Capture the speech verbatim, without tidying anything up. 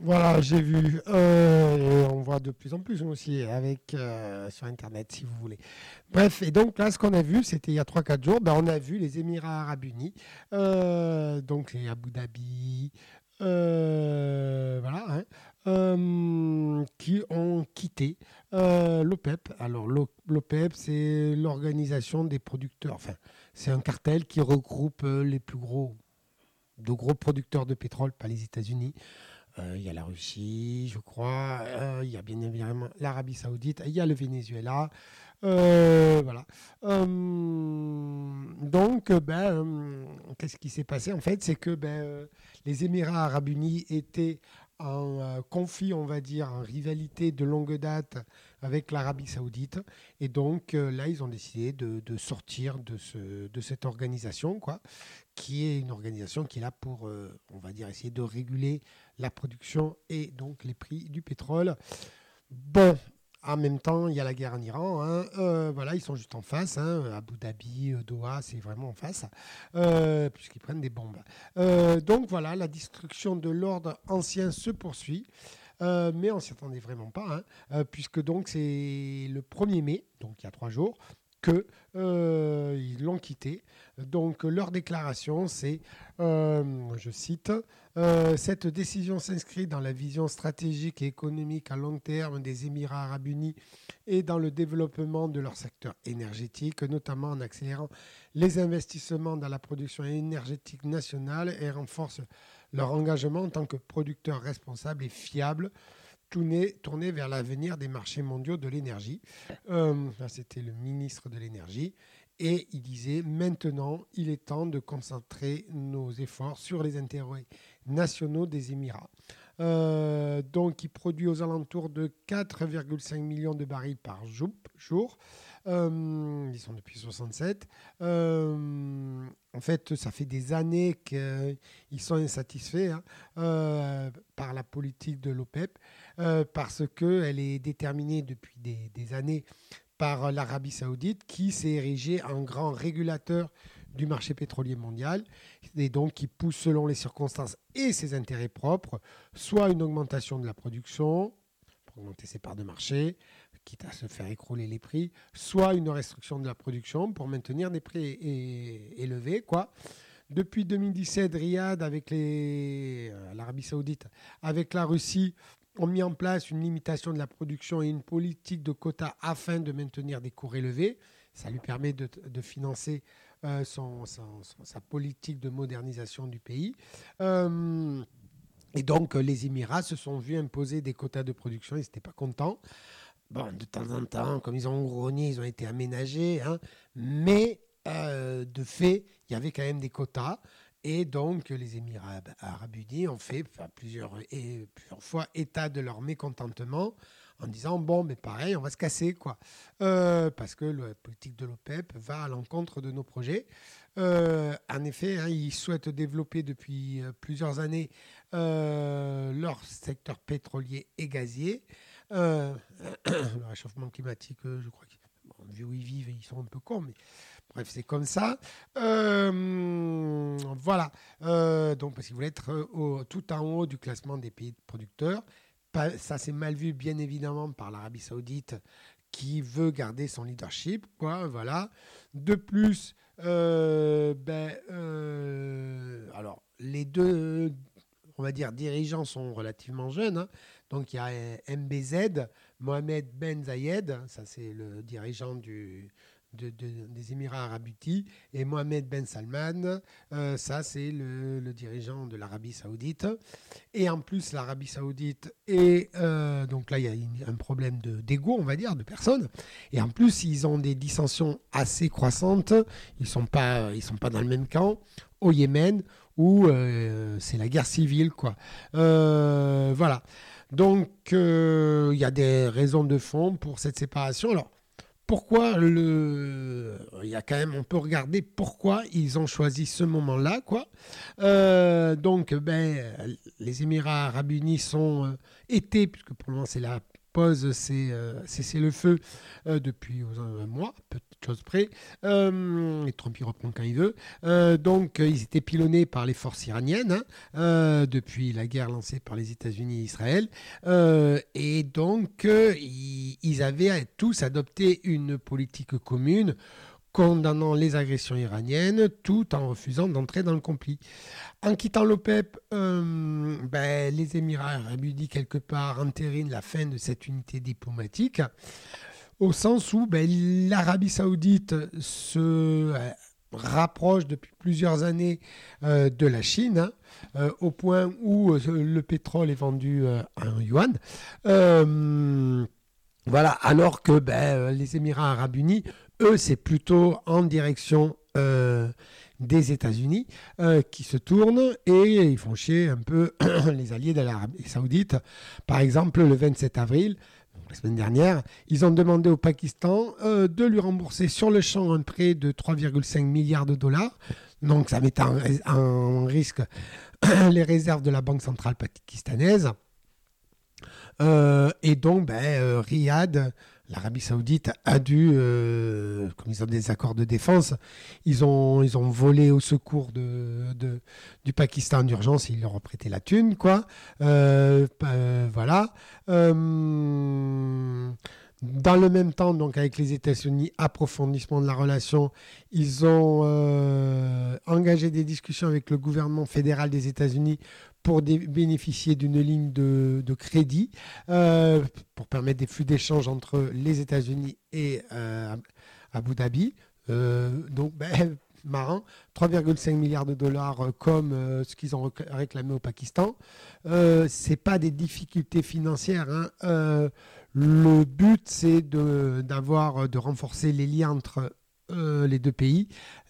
Voilà, j'ai vu. Euh, et on voit de plus en plus nous aussi avec euh, sur Internet, si vous voulez. Bref, et donc là, ce qu'on a vu, c'était il y a trois quatre jours, ben, on a vu les Émirats Arabes Unis, euh, donc les Abu Dhabi, euh, voilà, hein, euh, qui ont quitté euh, l'OPEP. Alors, l'O- l'OPEP, c'est l'organisation des producteurs, enfin, c'est un cartel qui regroupe euh, les plus gros, de gros producteurs de pétrole, pas les États-Unis. Euh, Il y a la Russie, je crois. Euh, Il y a bien évidemment l'Arabie Saoudite. Il y a le Venezuela. Euh, voilà. Euh, donc, euh, ben, euh, qu'est-ce qui s'est passé en fait? C'est que ben, euh, les Émirats Arabes Unis étaient en euh, conflit, on va dire, en rivalité de longue date avec l'Arabie Saoudite. Et donc, euh, là, ils ont décidé de, de sortir de, ce, de cette organisation, quoi, qui est une organisation qui est là pour, euh, on va dire, essayer de réguler la production et donc les prix du pétrole. Bon, en même temps, il y a la guerre en Iran. Hein. Euh, voilà, ils sont juste en face. Hein. Abu Dhabi, euh, Doha, c'est vraiment en face, euh, puisqu'ils prennent des bombes. Euh, donc voilà, la destruction de l'ordre ancien se poursuit. Euh, mais on s'y attendait vraiment pas, hein, euh, puisque donc c'est le premier mai, donc il y a trois jours, que euh, ils l'ont quitté. Donc leur déclaration, c'est, euh, je cite, euh, cette décision s'inscrit dans la vision stratégique et économique à long terme des Émirats arabes unis et dans le développement de leur secteur énergétique, notamment en accélérant les investissements dans la production énergétique nationale et renforce leur engagement en tant que producteurs responsables et fiables, tourné, tourné vers l'avenir des marchés mondiaux de l'énergie. Euh, c'était le ministre de l'énergie. Et il disait, maintenant, il est temps de concentrer nos efforts sur les intérêts nationaux des Émirats. Euh, donc, il produit aux alentours de quatre virgule cinq millions de barils par jour. Euh, ils sont depuis soixante-sept. Euh, en fait, ça fait des années qu'ils sont insatisfaits, hein, euh, par la politique de l'OPEP, euh, parce qu'elle est déterminée depuis des, des années par l'Arabie saoudite, qui s'est érigée en grand régulateur du marché pétrolier mondial, et donc qui pousse selon les circonstances et ses intérêts propres, soit une augmentation de la production, pour augmenter ses parts de marché, quitte à se faire écrouler les prix, soit une restriction de la production pour maintenir des prix é- élevés, quoi. Depuis deux mille dix-sept, Riyad, avec les, euh, l'Arabie Saoudite, avec la Russie, ont mis en place une limitation de la production et une politique de quotas afin de maintenir des cours élevés. Ça lui permet de, de financer euh, son, son- son- sa politique de modernisation du pays. Euh, et donc, les Émirats se sont vus imposer des quotas de production, ils n'étaient pas contents. Bon, de temps en temps, comme ils ont grogné, ils ont été aménagés, hein, mais euh, de fait, il y avait quand même des quotas. Et donc, les Émirats arabes unis ont fait enfin, plusieurs, et, plusieurs fois état de leur mécontentement en disant, bon, mais pareil, on va se casser, quoi. Euh, parce que la politique de l'OPEP va à l'encontre de nos projets. Euh, en effet, hein, ils souhaitent développer depuis euh, plusieurs années euh, leur secteur pétrolier et gazier. Euh, le réchauffement climatique, euh, je crois que, bon, vu où ils vivent, ils sont un peu cons, mais bref, c'est comme ça. Euh, voilà. Euh, donc, parce qu'ils voulaient être euh, au- tout en haut du classement des pays producteurs. Pas- ça, c'est mal vu, bien évidemment, par l'Arabie Saoudite qui veut garder son leadership, quoi. Voilà. De plus, euh, ben, euh, alors, les deux, on va dire, dirigeants sont relativement jeunes, hein. Donc il y a euh, M B Z, Mohamed Ben Zayed, ça c'est le dirigeant du, de- de- des Émirats arabes unis, et Mohamed Ben Salman, euh, ça c'est le, le dirigeant de l'Arabie saoudite. Et en plus, l'Arabie saoudite, et euh, donc là il y a une- un problème de, d'ego, on va dire, de personnes. Et en plus, ils ont des dissensions assez croissantes. Ils ne sont, pas- ils sont pas dans le même camp. Au Yémen, où euh, c'est la guerre civile, quoi. Euh, voilà. Donc, euh, il y a des raisons de fond pour cette séparation. Alors, pourquoi le... Il y a quand même, on peut regarder pourquoi ils ont choisi ce moment-là, quoi. Euh, donc, ben, les Émirats arabes unis sont euh, étaient, puisque pour le moment c'est la pose ces euh, cessez-le-feu euh, depuis euh, un mois, peu de choses près. Euh, et Trump y reprend quand il veut. Euh, donc, euh, ils étaient pilonnés par les forces iraniennes hein, euh, depuis la guerre lancée par les États-Unis et Israël. Euh, et donc, euh, ils, ils avaient tous adopté une politique commune condamnant les agressions iraniennes tout en refusant d'entrer dans le conflit. En quittant l'OPEP, euh, ben, les Émirats arabes unis, quelque part, entérinent la fin de cette unité diplomatique, au sens où ben, l'Arabie saoudite se euh, rapproche depuis plusieurs années euh, de la Chine, hein, euh, au point où euh, le pétrole est vendu euh, en yuan. Euh, voilà, alors que ben, les Émirats arabes unis, eux, c'est plutôt en direction euh, des États-Unis euh, qui se tournent et ils font chier un peu les alliés de l'Arabie saoudite. Par exemple, le vingt-sept avril, donc la semaine dernière, ils ont demandé au Pakistan euh, de lui rembourser sur le champ un prêt de trois virgule cinq milliards de dollars. Donc ça met en, en risque les réserves de la Banque centrale pakistanaise. Euh, et donc, ben, euh, Riyad, l'Arabie Saoudite, a dû, euh, comme ils ont des accords de défense, ils ont, ils ont volé au secours de, de- du Pakistan en urgence et ils leur ont prêté la thune, quoi. Euh, euh, voilà. Euh, dans le même temps, donc avec les États-Unis, approfondissement de la relation, ils ont euh, engagé des discussions avec le gouvernement fédéral des États-Unis pour dé- bénéficier d'une ligne de, de crédit euh, pour permettre des flux d'échange entre les États-Unis et euh, Abu Dhabi. Euh, donc, ben, marrant, trois virgule cinq milliards de dollars euh, comme euh, ce qu'ils ont rec- réclamé au Pakistan. Euh, c'est pas des difficultés financières, hein. Euh, le but, c'est de, d'avoir, de renforcer les liens entre euh, les deux pays.